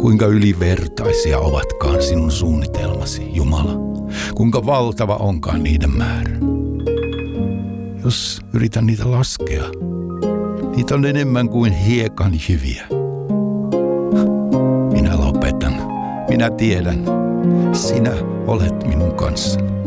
Kuinka ylivertaisia ovatkaan sinun suunnitelmasi, Jumala. Kuinka valtava onkaan niiden määrä. Jos yritän niitä laskea, niitä on enemmän kuin hiekan jyviä. Minä lopetan. Minä tiedän. Sinä olet minun kanssani.